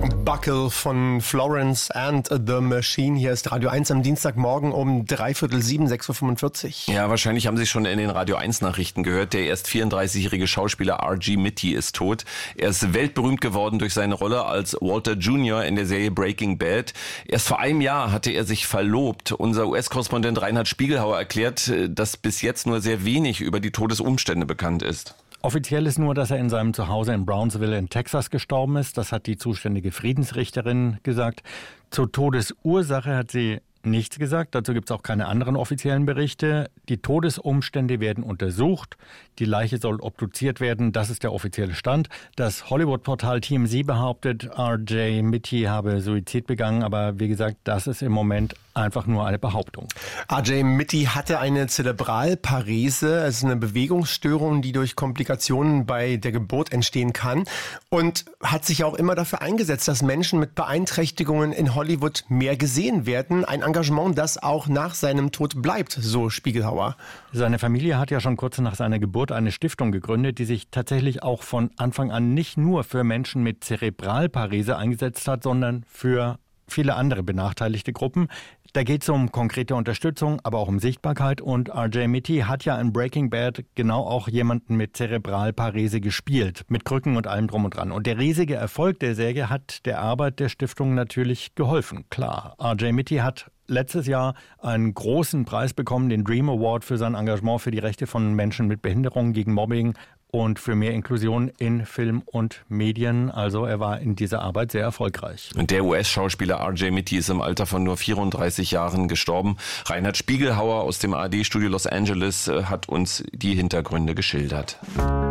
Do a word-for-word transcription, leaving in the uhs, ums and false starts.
Buckle von Florence and the Machine. Hier ist Radio eins am Dienstagmorgen um dreiviertel sieben, sechs Uhr fünfundvierzig. Ja, wahrscheinlich haben Sie schon in den Radio eins Nachrichten gehört. Der erst vierunddreißigjährige Schauspieler R G Mitty ist tot. Er ist weltberühmt geworden durch seine Rolle als Walter Junior in der Serie Breaking Bad. Erst vor einem Jahr hatte er sich verlobt. Unser U S-Korrespondent Reinhard Spiegelhauer erklärt, dass bis jetzt nur sehr wenig über die Todesumstände bekannt ist. Offiziell ist nur, dass er in seinem Zuhause in Brownsville in Texas gestorben ist. Das hat die zuständige Friedensrichterin gesagt. Zur Todesursache hat sie nichts gesagt. Dazu gibt es auch keine anderen offiziellen Berichte. Die Todesumstände werden untersucht. Die Leiche soll obduziert werden. Das ist der offizielle Stand. Das Hollywood-Portal T M Z behauptet, R J Mitty habe Suizid begangen. Aber wie gesagt, das ist im Moment einfach nur eine Behauptung. R J Mitty hatte eine Zerebralparese, also eine Bewegungsstörung, die durch Komplikationen bei der Geburt entstehen kann. Und hat sich auch immer dafür eingesetzt, dass Menschen mit Beeinträchtigungen in Hollywood mehr gesehen werden. Ein Engagement, das auch nach seinem Tod bleibt, so Spiegelhauer. Seine Familie hat ja schon kurz nach seiner Geburt eine Stiftung gegründet, die sich tatsächlich auch von Anfang an nicht nur für Menschen mit Zerebralparese eingesetzt hat, sondern für viele andere benachteiligte Gruppen. Da geht es um konkrete Unterstützung, aber auch um Sichtbarkeit. Und R J Mitty hat ja in Breaking Bad genau auch jemanden mit Zerebralparese gespielt, mit Krücken und allem drum und dran. Und der riesige Erfolg der Serie hat der Arbeit der Stiftung natürlich geholfen. Klar, R J Mitty hat letztes Jahr einen großen Preis bekommen, den Dream Award für sein Engagement für die Rechte von Menschen mit Behinderung gegen Mobbing und für mehr Inklusion in Film und Medien. Also er war in dieser Arbeit sehr erfolgreich. Und der U S-Schauspieler R J Mitty ist im Alter von nur vierunddreißig Jahren gestorben. Reinhard Spiegelhauer aus dem A R D-Studio Los Angeles hat uns die Hintergründe geschildert.